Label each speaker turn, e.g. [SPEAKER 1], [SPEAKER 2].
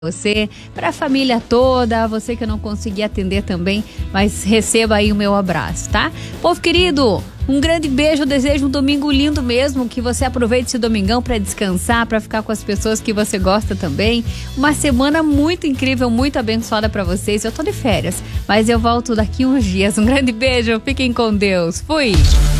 [SPEAKER 1] você, para a família toda, você que eu não consegui atender também, mas receba aí o meu abraço, tá? Povo querido, um grande beijo, eu desejo um domingo lindo mesmo, que você aproveite esse domingão para descansar, para ficar com as pessoas que você gosta também. Uma semana muito incrível, muito abençoada para vocês. Eu tô de férias, mas eu volto daqui uns dias. Um grande beijo, fiquem com Deus. Fui!